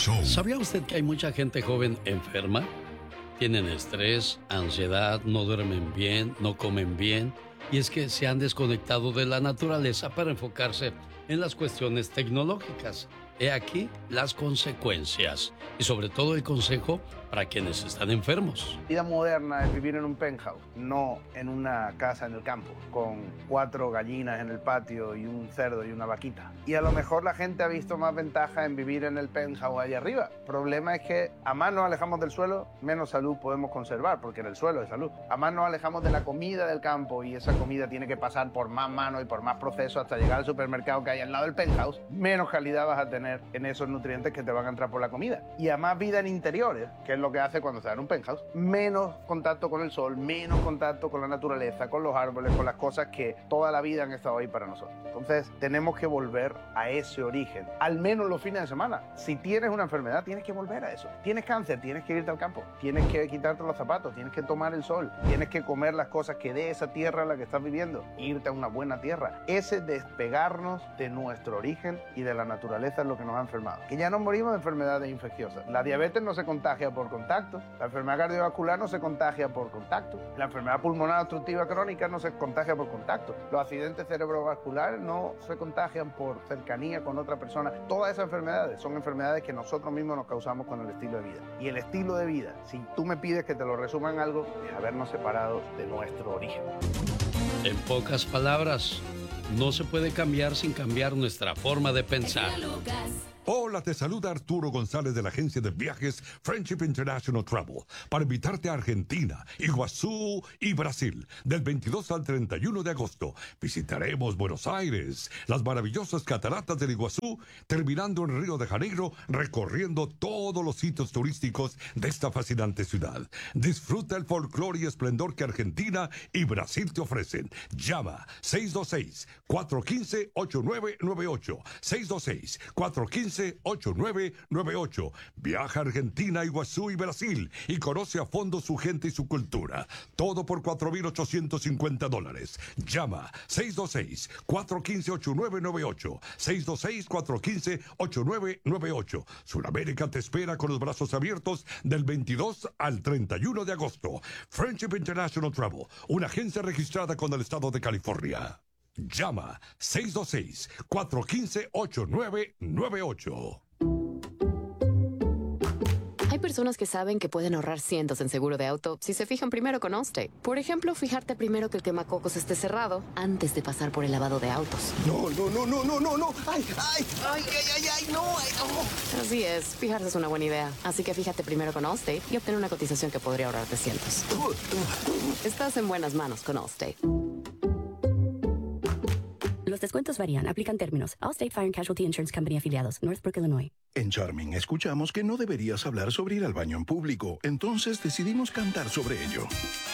Show. ¿Sabía usted que hay mucha gente joven enferma? Tienen estrés, ansiedad, no duermen bien, no comen bien. Y es que se han desconectado de la naturaleza para enfocarse en las cuestiones tecnológicas. He aquí las consecuencias. Y sobre todo el consejo para quienes están enfermos. La vida moderna es vivir en un penthouse, no en una casa en el campo, con 4 gallinas en el patio y un cerdo y una vaquita. Y a lo mejor la gente ha visto más ventaja en vivir en el penthouse allá arriba. El problema es que a más nos alejamos del suelo, menos salud podemos conservar, porque en el suelo hay salud. A más nos alejamos de la comida del campo y esa comida tiene que pasar por más manos y por más procesos hasta llegar al supermercado que hay al lado del penthouse, menos calidad vas a tener en esos nutrientes que te van a entrar por la comida. Y a más vida en interiores, que es lo que hace cuando se da en un penthouse, menos contacto con el sol, menos contacto con la naturaleza, con los árboles, con las cosas que toda la vida han estado ahí para nosotros. Entonces tenemos que volver a ese origen, al menos los fines de semana. Si tienes una enfermedad, tienes que volver a eso. Tienes cáncer, tienes que irte al campo, tienes que quitarte los zapatos, tienes que tomar el sol, tienes que comer las cosas que dé esa tierra en la que estás viviendo, irte a una buena tierra. Ese despegarnos de nuestro origen y de la naturaleza es lo que nos ha enfermado. Que ya no morimos de enfermedades infecciosas. La diabetes no se contagia por contacto, la enfermedad cardiovascular no se contagia por contacto, la enfermedad pulmonar obstructiva crónica no se contagia por contacto, los accidentes cerebrovasculares no se contagian por cercanía con otra persona. Todas esas enfermedades son enfermedades que nosotros mismos nos causamos con el estilo de vida. Y el estilo de vida, si tú me pides que te lo resuma en algo, es habernos separado de nuestro origen. En pocas palabras, no se puede cambiar sin cambiar nuestra forma de pensar. Hola, te saluda Arturo González de la agencia de viajes Friendship International Travel para invitarte a Argentina, Iguazú y Brasil del 22 al 31 de agosto. Visitaremos Buenos Aires, las maravillosas cataratas del Iguazú, terminando en Río de Janeiro, recorriendo todos los sitios turísticos de esta fascinante ciudad. Disfruta el folclore y esplendor que Argentina y Brasil te ofrecen. Llama 626-415-8998. 626-415-8998. Viaja a Argentina, Iguazú y Brasil y conoce a fondo su gente y su cultura. Todo por $4,850. Llama 626-415-8998. 626-415-8998. Sudamérica te espera con los brazos abiertos del 22 al 31 de agosto. Friendship International Travel, una agencia registrada con el estado de California. Llama 626-415-8998. Hay personas que saben que pueden ahorrar cientos en seguro de auto si se fijan primero con Allstate. Por ejemplo, fijarte primero que el quemacocos esté cerrado antes de pasar por el lavado de autos. No. ¡Ay, no! Así es, fijarse es una buena idea. Así que fíjate primero con Allstate y obtener una cotización que podría ahorrarte cientos. Estás en buenas manos con Allstate. Los descuentos varían. Aplican términos. Allstate Fire and Casualty Insurance Company afiliados. Northbrook, Illinois. En Charming escuchamos que no deberías hablar sobre ir al baño en público. Entonces decidimos cantar sobre ello.